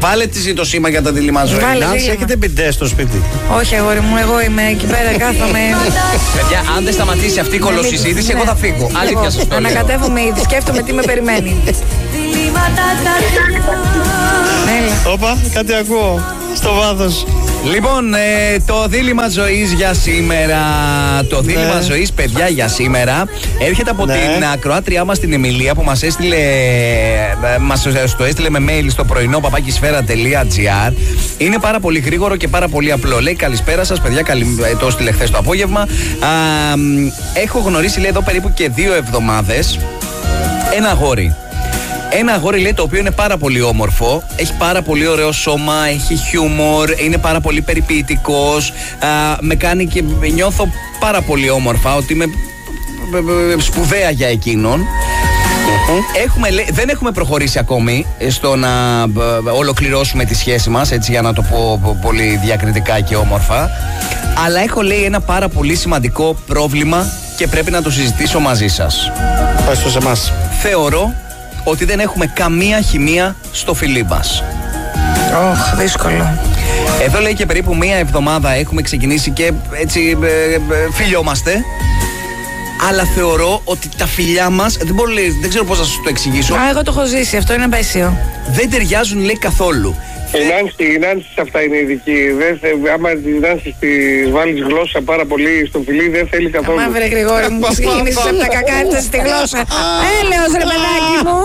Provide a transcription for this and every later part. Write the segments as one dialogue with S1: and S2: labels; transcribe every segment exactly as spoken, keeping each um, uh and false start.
S1: Βάλε τη το σήμα για τα δίλημμα ζωή.
S2: Νάνση, έχετε μπιντέ στο σπίτι?
S3: Όχι, αγόρι μου, εγώ είμαι εκεί πέρα, κάθομαι.
S1: Παιδιά, αν δεν σταματήσει αυτή η κολοσυζήτηση, εγώ θα φύγω. Αλήθεια σας το λέω.
S3: Ανακατεύομαι ήδη, σκέφτομαι τι με περιμένει.
S2: Όπα, κάτι ακούω στο βάθος.
S1: Λοιπόν, ε, το δίλημμα ζωής για σήμερα. Το δίλημμα
S2: ναι.
S1: ζωής, παιδιά, για σήμερα έρχεται από
S2: ναι.
S1: την ακροάτριά μας την Εμιλία που μας έστειλε, μας το έστειλε με mail στο πρωινό παπάκισφαίρα τελεία gr. Είναι πάρα πολύ γρήγορο και πάρα πολύ απλό. Λέει καλησπέρα σας, παιδιά, καλη... το έστειλε χθες το απόγευμα. Α, έχω γνωρίσει, λέει, εδώ περίπου και δύο εβδομάδες ένα αγόρι. Ένα αγόρι, λέει, το οποίο είναι πάρα πολύ όμορφο, έχει πάρα πολύ ωραίο σώμα, έχει χιούμορ, είναι πάρα πολύ περιποιητικός, α, με κάνει και νιώθω πάρα πολύ όμορφα, ότι είμαι σπουδαία για εκείνον. Έχουμε, λέει, δεν έχουμε προχωρήσει ακόμη στο να ολοκληρώσουμε τη σχέση μας, έτσι, για να το πω πολύ διακριτικά και όμορφα. Αλλά έχω, λέει, ένα πάρα πολύ σημαντικό πρόβλημα και πρέπει να το συζητήσω μαζί σας.
S2: Πες το σε εμάς.
S1: Θεωρώ ότι δεν έχουμε καμία χημεία στο φιλί μας.
S3: Ωχ, oh, δύσκολο.
S1: Εδώ, λέει, και περίπου μία εβδομάδα έχουμε ξεκινήσει και έτσι ε, ε, φιλιόμαστε. Αλλά θεωρώ ότι τα φιλιά μας, δεν, μπορώ, λέει, δεν ξέρω πώς να σας το εξηγήσω.
S3: Α, εγώ το έχω ζήσει, αυτό είναι απέσιο.
S1: Δεν ταιριάζουν, λέει, καθόλου.
S4: Η Νάνση, η Νάνση σε αυτά είναι ειδική. Δεν θε, άμα τη Νάνση τη βάλει γλώσσα πάρα πολύ στο φιλί, δεν θέλει καθόλου.
S3: Αμά, βρε Γρηγόρη μου, ξεκίνησες από τα κακά στη γλώσσα. Έλεος, ρε παιδάκι μου.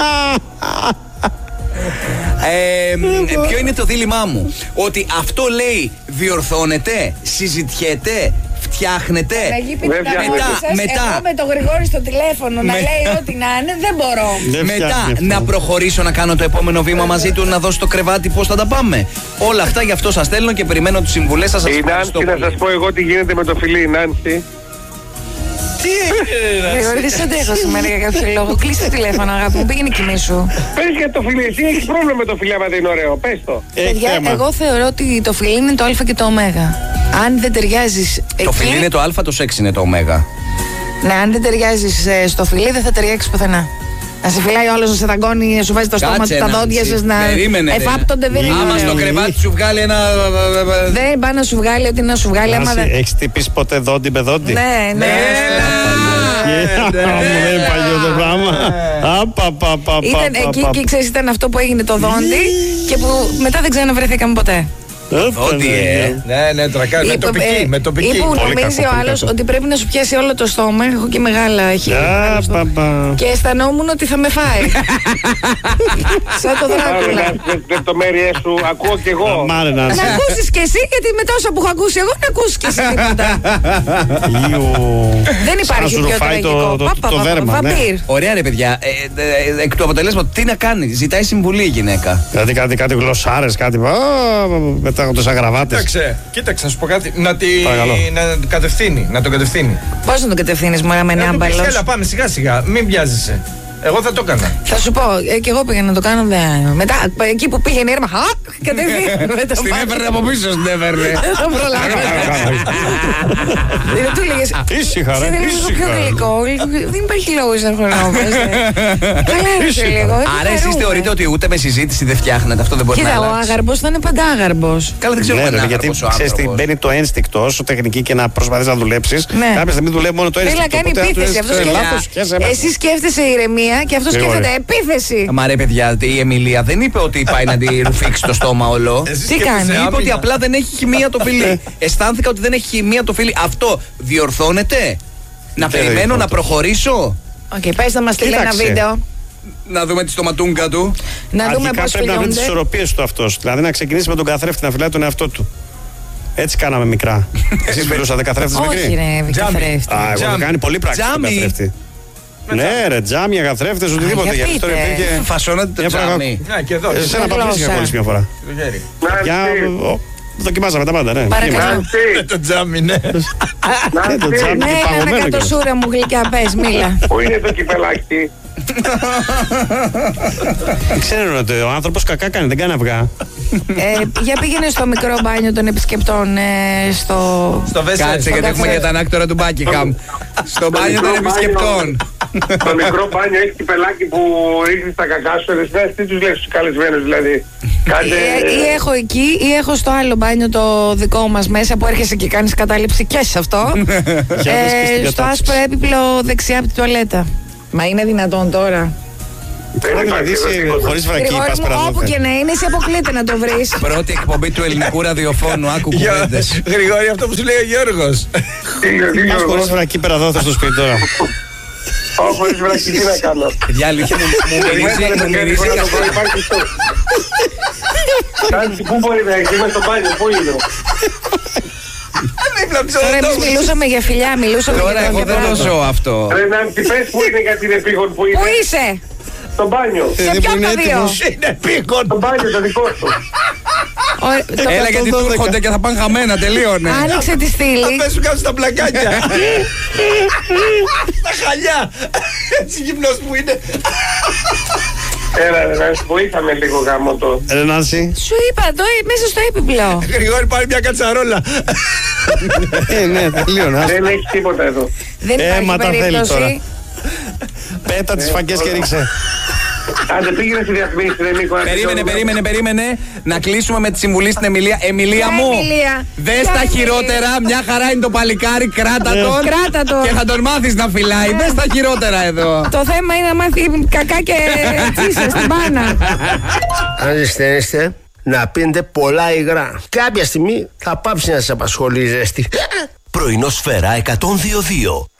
S1: Ε, ποιο είναι το δίλημά μου? Ότι αυτό, λέει, διορθώνεται, συζητιέται, φτιάχνεται.
S3: Μετά, μετά. Εγώ με τον Γρηγόρη στο τηλέφωνο να λέει ό,τι να είναι, δεν μπορώ.
S2: Δεν
S1: μετά
S2: αυτό.
S1: να προχωρήσω να κάνω το επόμενο βήμα μαζί του, να δώσω το κρεβάτι, πώς θα τα πάμε. Όλα αυτά, γι' αυτό σας στέλνω και περιμένω τις συμβουλές σας.
S4: Η Νάνση, να σας πω εγώ τι γίνεται με το φιλί, η Νάνση.
S1: Τι έγινε,
S3: Γρηγόρη, δεν σε αντέχω σήμερα για κάποιο λόγο. Κλείστε το τηλέφωνο, αγάπη μου, πήγαινε κοιμήσου.
S4: Πες για το φιλί, εσύ έχεις πρόβλημα με το φιλί άμα δεν είναι ωραίο, πες το.
S3: Παιδιά, εγώ θεωρώ ότι το φιλί είναι το α και το ω. Αν δεν ταιριάζεις εκεί...
S1: Το φιλί είναι το α, το σεξ είναι το ω.
S3: Ναι, αν δεν ταιριάζεις ε, στο φιλί, δεν θα ταιριάξεις πουθενά. Να σε φυλάει όλο, να σε δαγκώνει, να σου βάζει το στόμα του, τα δόντια σας να εφάπτονται, δεν είναι.
S1: Άμα στο κρεβάτι σου βγάλει ένα.
S3: Δεν πάει να σου βγάλει ό,τι να σου βγάλει.
S2: Έχεις τυπήσει ποτέ δόντι με δόντι?
S3: Ναι, ναι.
S2: Δεν είναι παλιό το πράγμα.
S3: Ήταν εκεί και ξέρεις, ήταν αυτό που έγινε το δόντι και που μετά δεν ξαναβρεθήκαμε ποτέ.
S1: Ότι ε. Ναι, ναι, τρακάρι. Με τοπική. Με τοπική.
S3: Ή που νομίζει ο άλλος ότι πρέπει να σου πιάσει όλο το στόμα. Έχω και μεγάλα χέρια. Και αισθανόμουν ότι θα με φάει. Σαν το Δράκουλα.
S4: Λεπτομέρειες σου, ακούω κι εγώ.
S3: Να ακούσεις κι εσύ, γιατί με τόσα που έχω ακούσει εγώ, να ακούσεις κι εσύ τίποτα. Δεν υπάρχει πιο τραγικό.
S2: Το δέρμα.
S1: Ωραία, ρε παιδιά. Εκ του αποτελέσματος, τι να κάνει? Ζητάει συμβουλή η γυναίκα.
S2: Δηλαδή κάτι γλωσσάρες, κάτι. Μετά σαν γραβάτες.
S5: Κοίταξε, κοίταξε, να σου πω κάτι. Να την να κατευθύνει. Να τον κατευθύνει.
S3: Πώς να τον κατευθύνεις, μωρά, με ένα μπαλό?
S5: Έλα, πάμε σιγά σιγά. Μην βιάζεσαι. Εγώ θα το έκανα.
S3: Θα σου πω, ε, και εγώ πήγα να το κάνω. Δε. Μετά, εκεί που πήγαινε η έρμα, χακ, κατευθείαν.
S1: Στην έπαιρνε από πίσω, στην έπαιρνε.
S3: Δεν το προλάβα. Του έλεγες,
S2: ήσυχα, ρε.
S3: είναι λίγο πιο γλυκό. Δεν υπάρχει λόγος να χρονόμαστε. Καλά έρθει λίγο.
S1: Άρα εσείς θεωρείτε ότι ούτε με συζήτηση δεν φτιάχνετε? Αυτό δεν μπορεί να
S3: αλλάξει?
S1: αλλάξει.
S3: Κοίτα, ο άγαρμπος θα είναι πάντα άγαρμπος.
S1: Καλά, δεν ξέρω αν είναι
S2: γιατί ξέρεις τι, μπαίνει το ένστικτο όσο τεχνική και να προσπαθείς να δουλέψεις. Κάποια στιγμή δουλεύει μόνο το ένστικτο.
S3: Θέλει να κάνει επίθεση. Εσύ σκέφτεσαι ηρεμία και αυτό σκέφτεται επίθεση.
S1: Μα ρε παιδιά, η Εμιλία δεν είπε ότι πάει να τη ρουφήξει το στόμα όλο.
S3: Τι κάνει?
S1: Είπε ότι απλά δεν έχει χημεία το φιλί. Αισθάνθηκα ότι δεν έχει χημεία το φιλί. Αυτό διορθώνεται? Να περιμένω να προχωρήσω?
S3: Οκ, πες να μας στείλει ένα βίντεο.
S1: Να δούμε τη στοματούγκα του.
S3: Να δούμε πώς
S2: πρέπει να βρει τις ισορροπίες του αυτός. Δηλαδή να ξεκινήσει με τον καθρέφτη να φυλάει τον εαυτό του. Έτσι κάναμε μικρά. Εσείς μιλούσατε καθρέφτης μικρή?
S3: Όχι ρε, καθρέφτη.
S2: Α, εγώ έχω κάνει πολύ πράξη στον καθρέφτη. Ναι, ρε, τζάμια, καθρέφτες, οτιδήποτε.
S3: Για
S2: αυτό υπήρχε.
S1: Φασώνατε το τζάμι.
S5: Ναι, και εδώ.
S2: Σε ένα παπλήσι είχα κολλήσει μια φορά. Για. Δοκιμάσαμε τα πάντα, ναι.
S3: Παρακαλώ.
S5: Το τζάμι, ναι.
S2: Το τζάμι
S3: Ναι, ένα κατοσούρα μου γλυκιά, πες, μίλα.
S4: Πού είναι το κυπελάκι?
S2: Ξέρουν ότι ο άνθρωπος κακά κάνει, δεν κάνει αυγά.
S3: Για πήγαινε στο μικρό μπάνιο των επισκεπτών στο...
S1: Κάτσε, γιατί έχουμε για τα ανάκτορα του Buckingham. Στο μπάνιο των επισκεπτών.
S4: Το μικρό μπάνιο έχει κυπελάκι που ρίχνει τα κακά σου. Εσείς τι τους λες στους καλεσμένους δηλαδή? Κάντε...
S3: Ή, ή έχω εκεί ή έχω στο άλλο μπάνιο το δικό μας μέσα που έρχεσαι και κάνεις κατάληψη και σε αυτό. ε, στο άσπρο έπιπλο δεξιά από τη τουαλέτα. Μα είναι δυνατόν τώρα?
S2: Χωρίς βρακί, πας πέρα.
S3: Όπου και να είναι, εσύ αποκλείται να το βρεις.
S1: Πρώτη εκπομπή του ελληνικού ραδιοφώνου. Άκου κουβέντες.
S5: Γρηγόρη, αυτό που σου λέει ο Γιώργος.
S2: Πας χωρίς βρακί πέρα δόθε στο σπίτι τώρα.
S4: Πάω χωρίς βρακί, τι να κάνω?
S1: Διάλυχε, μου μυρίζει.
S4: Κάνεις, πού μπορεί να έχει, είμαι στο μπάνιο, πού είναι?
S3: Τώρα εμείς μιλούσαμε για φιλιά, μιλούσαμε για
S1: Τώρα εγώ δεν το ζω αυτό.
S4: Ρε Νάνση, πες που είναι για την επίγον που είναι.
S3: Πού είσαι?
S4: Στο μπάνιο.
S3: Σε ποιο από τα δύο?
S5: Είναι επίγον.
S4: Στο μπάνιο το δικό σου.
S1: Έλα γιατί του έρχονται και θα πάνε χαμένα, τελείωνε.
S3: Άνοιξε τη στήλη.
S5: Θα πέσουν κάτω στα πλακάκια. Τα χαλιά. Έτσι γυμνός που είναι.
S4: Έλα ρε Νάνση, βοήθαμε λίγο γάμο το.
S2: Ρε Νάνση.
S3: Σου είπα, το μέσα στο έπιπλο.
S5: Γρηγόρη, πάρει μια κατσαρόλα.
S2: Ε, ναι, τελείωνα.
S4: Δεν έχει τίποτα εδώ.
S3: Δεν υπάρχει περίπτωση.
S2: Πέτα τις φακές και ρίξε.
S4: Άντε πήγαινε στη διαφήμιση, ρε Νίκο.
S1: Περίμενε, περίμενε, περίμενε. Να κλείσουμε με τη συμβουλή στην Εμιλία. Εμιλία
S3: Ποια
S1: μου,
S3: Εμιλία?
S1: δες
S3: Ποια
S1: τα
S3: Εμιλία?
S1: χειρότερα. Μια χαρά είναι το παλικάρι, κράτα τον.
S3: Κράτα τον.
S1: Και θα τον μάθεις να φυλάει. Δες τα χειρότερα εδώ.
S3: Το θέμα είναι να μάθει κακά και τσίσια στην πάνα.
S6: Αν ζεσταίνεστε, να πίνετε πολλά υγρά. Κάποια στιγμή θα πάψει να σας απασχολεί η ζέστη.
S7: Πρωινό Σφαίρα εκατόν δύο δύο.